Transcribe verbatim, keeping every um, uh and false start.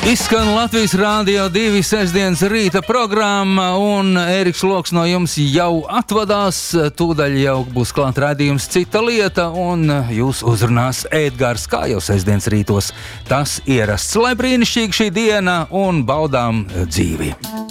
Izskan Latvijas Rādio divi sestdienas rīta programma, un Ēriks Loks no jums jau atvadās. Tūdaļ jau būs klāt raidījums Cita lieta, un jūs uzrunās Ēdgars, kā jau sestdienas rītos. Tas ierasts, lai brīnišķīgi šī diena un baudām dzīvi.